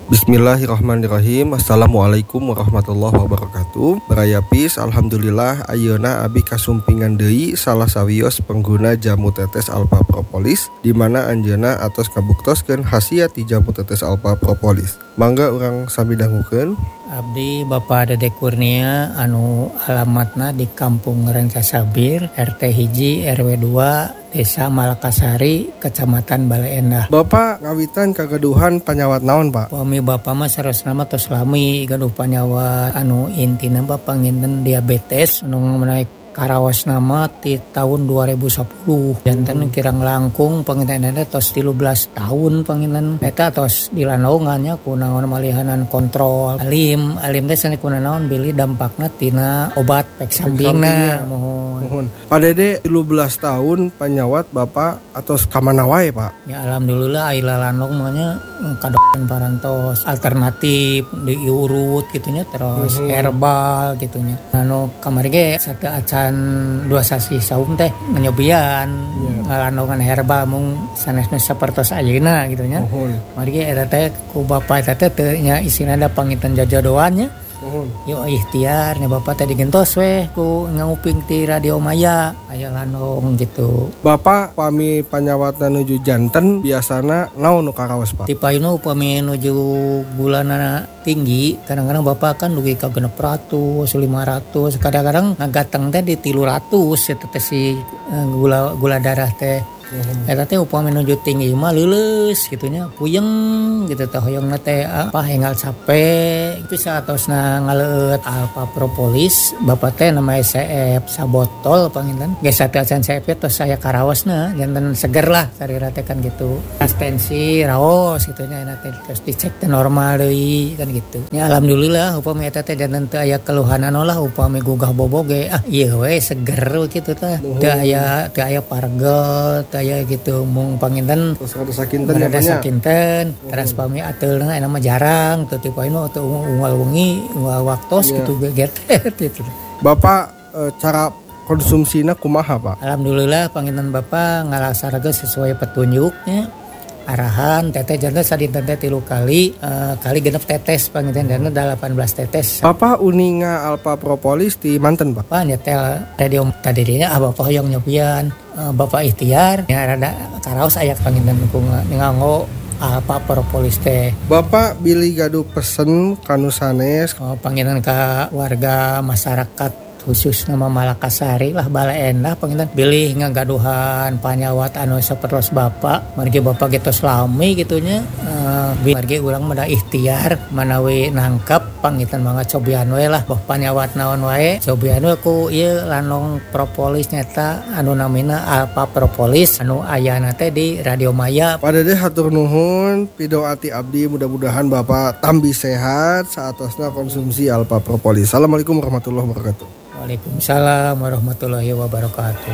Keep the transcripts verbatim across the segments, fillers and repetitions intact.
Bismillahirrahmanirrahim. Assalamualaikum warahmatullahi wabarakatuh. Berayapis, alhamdulillah ayeuna abi kasumpingan deui salah sawios pengguna jamu tetes alpha propolis, di mana anjeunna atos kabuktoskeun khasiat ti jamu tetes alpha propolis. Mangga urang sami dangukeun. Abdi Bapak Dede Kurnia anu alamatna di Kampung Rancasabir, R T hiji R W dua, Desa Malakasari, Kecamatan Bale Endah. Bapak ngawitan kagaduhan panyawat naon, Pak? Pami Bapak mah sarosna mah tos lami gaduh panyawat anu intina Bapak nginten diabetes anu menaik karawas nama ti tahun dua ribu sepuluh. Jantan hmm. kirang langkung panginten eta tos tilu belas tahun panginten eta tos dilanongannya ku naon malihanan kontrol alim alim teh sani ku naon bili dampakna tina obat pek sampingna mohon. Pak Dede tilu belas tahun panyawat Bapak atos kamana wae, Pak? Ya alhamdulillah aya lanong manya kadokan parantos alternatif diurut gitunya terus hmm. herbal gitunya. Anu kamari ge sada acan dua sasi saum teh nyobian yeah. ngalandongan herbal mung sanesna sapertos ayeuna gitunya. Uhun. Mari ge eta teh ku Bapak eta teh teu nya isina da panginten jajodoannya. Uhun. Yo ikhtiar nya Bapak teh digentos we ku nguping ti Radio Maya aya landong gitu. Bapak pami panyawatna nuju janten biasana naon nu karaos, Pak? Ti payuna upami nuju bulanana tinggi kadang-kadang Bapak kan dugi ka genep ratus lima ratus kadang-kadang ngagateng teh di tilu ratus eta teh si gula gula darah teh. Hmm. Eta teh upami nuju tinggi mah leuleus gitunya puyeng gitu teh hoyongna teh apa hengal capek itu saatosna ngaleut alpha propolis Bapak teh nama S F sabotol panginten geus sateu acan S F tos saya karaosna janten seger lah sarira teh kan gitu tensi raos gitunya eta teh terus dicek teh normal deui kan gitu nya alhamdulillah upami eta teh janten teu aya keluhanan lah upami gugah boboge ah ieu we seger kitu teh teu aya teu aya pargel aya gitu mung panginten terus ada sakinten ada sakinten terus pami ateulna enak mah jarang teu tipe anu teu unggal wengi unggal waktos yeah. Gitu geget gitu. Bapak e, cara konsumsina kumaha, Pak? Alhamdulillah panginten Bapak ngalaksanakeun sesuai petunjuknya arahan teteh jantan sadinten teh tilu kali uh, kali genep tetes panginten dana delapan belas tetes. Bapak uninga alpha propolis di manten, Pak? Pak nyetel radio tadinya ah Bapak hoyong nyobian uh, Bapak ikhtiar ya rada karaos aya panginten ku nganggo alpha propolis teh. Bapak bilih gaduh pesen kanu sanes oh, panginten ka warga masyarakat khusus nama Malakasari lah Bale Endah panginten bilih ngagaduhan panyawat anu sapertos Bapak margi Bapak getos lami gitunya uh, margi urang mah ikhtiar manawi nangkap panginten mangga cobian we lah boh panyawat naon wae cobian we ku ieu lanong propolis nyata anu namina alpha propolis anu ayana teh di Radio Maya. Pak Dede hatur nuhun pidoati abdi mudah-mudahan Bapak tambi sehat saatosna konsumsi alpha propolis. Assalamualaikum warahmatullahi wabarakatuh. Waalaikumsalam warahmatullahi wabarakatuh.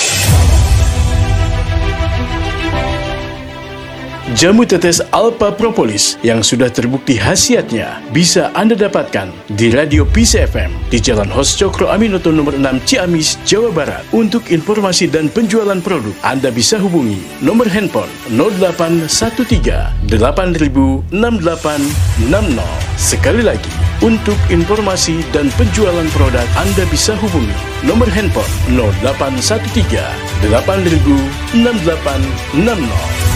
Jamu tetes alpha propolis yang sudah terbukti khasiatnya bisa Anda dapatkan di Radio Peace F M di Jalan Hos Cokro Aminoto nomor enam Ciamis, Jawa Barat. Untuk informasi dan penjualan produk, Anda bisa hubungi nomor handphone nol delapan satu tiga delapan nol enam delapan enam nol. Sekali lagi, untuk informasi dan penjualan produk Anda bisa hubungi nomor handphone nol delapan satu tiga delapan nol enam delapan enam nol.